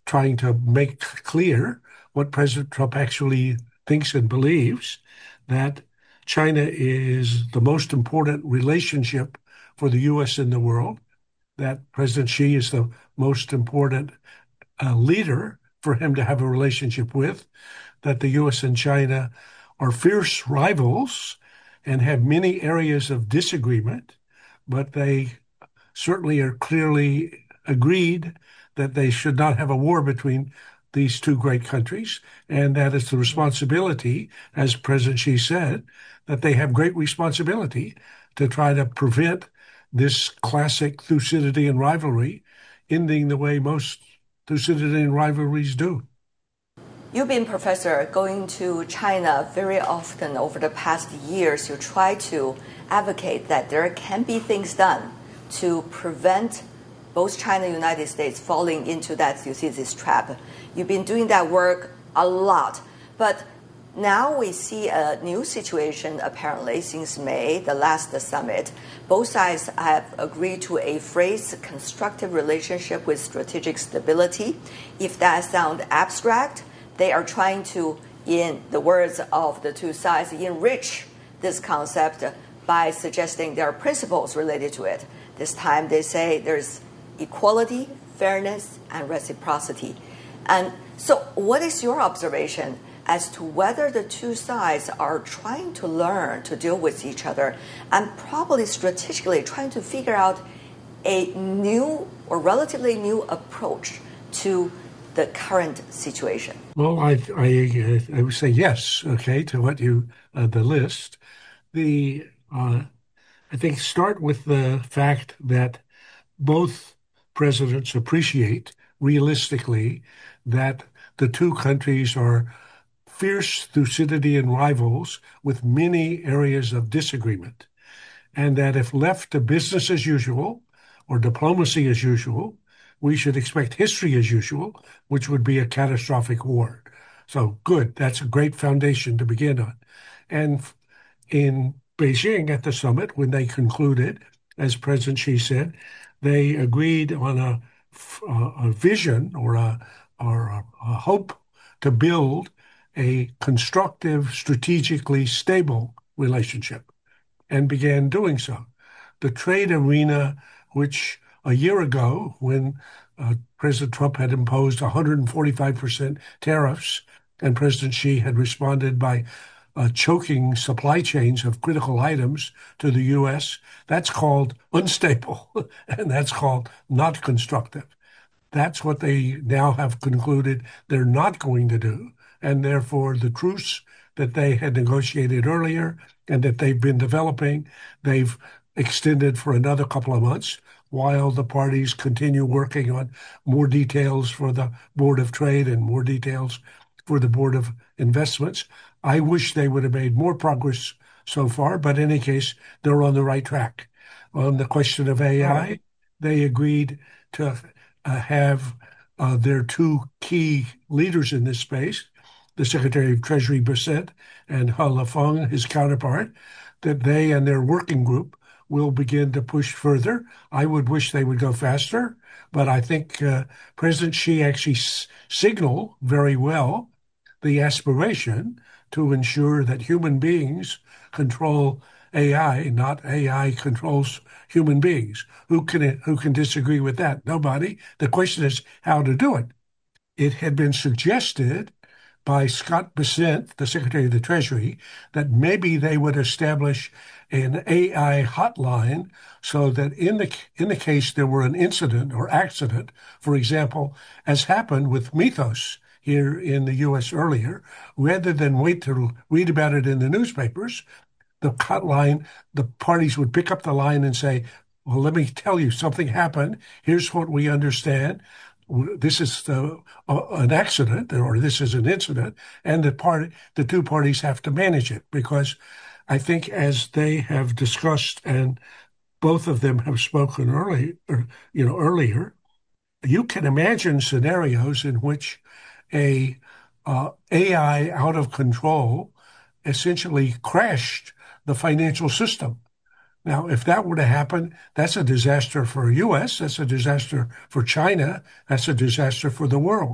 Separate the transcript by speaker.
Speaker 1: trying to make clear what President Trump actually thinks and believes, that China is the most important relationship for the U.S. in the world, that President Xi is the most important leader for him to have a relationship with, that the U.S. and China are fierce rivals and have many areas of disagreement, but they certainly are clearly agreed that they should not have a war between these two great countries, and that it's the responsibility, as President Xi said, that they have great responsibility to try to prevent this classic Thucydidean rivalry ending the way most Thucydidean rivalries do.
Speaker 2: You've been, Professor, going to China very often over the past years. You try to advocate that there can be things done to prevent both China and the United States falling into that Thucydides trap. You've been doing that work a lot. But now we see a new situation, apparently, since May, the last summit. Both sides have agreed to a phrase, constructive relationship with strategic stability. If that sounds abstract, they are trying to, in the words of the two sides, enrich this concept by suggesting there are principles related to it. This time they say there's equality, fairness, and reciprocity. And so what is your observation as to whether the two sides are trying to learn to deal with each other and probably strategically trying to figure out a new or relatively new approach to the current situation?
Speaker 1: Well, I would say yes, okay, to what you, the list. I think start with the fact that both presidents appreciate realistically that the two countries are fierce Thucydidean rivals with many areas of disagreement, and that if left to business as usual or diplomacy as usual, we should expect history as usual, which would be a catastrophic war. So good, that's a great foundation to begin on. And in Beijing at the summit, when they concluded, as President Xi said, they agreed on a vision or a hope to build a constructive, strategically stable relationship, and began doing so. The trade arena, which a year ago, when President Trump had imposed 145% tariffs, and President Xi had responded by choking supply chains of critical items to the U.S., that's called unstable, and that's called not constructive. That's what they now have concluded they're not going to do, and therefore the truce that they had negotiated earlier and that they've been developing, they've extended for another couple of months while the parties continue working on more details for the Board of Trade and more details for the Board of Investments. I wish they would have made more progress so far, but in any case, they're on the right track. On the question of AI, they agreed to have their two key leaders in this space, the Secretary of Treasury Bissett and He Lifeng, his counterpart, that they and their working group will begin to push further. I would wish they would go faster, but I think President Xi actually signaled very well the aspiration to ensure that human beings control AI, not AI controls human beings. Who can disagree with that? Nobody. The question is how to do it. It had been suggested by Scott Bessent, the Secretary of the Treasury, that maybe they would establish an AI hotline so that in the case there were an incident or accident, for example, as happened with Mythos here in the U.S. earlier, rather than wait to read about it in the newspapers, the hotline, the parties would pick up the line and say, well, let me tell you, something happened. Here's what we understand. This is an accident, or this is an incident, and the two parties have to manage it, because I think as they have discussed, and both of them have spoken earlier, you can imagine scenarios in which a AI out of control essentially crashed the financial system. Now, if that were to happen, that's a disaster for the U.S., that's a disaster for China, that's a disaster for the world.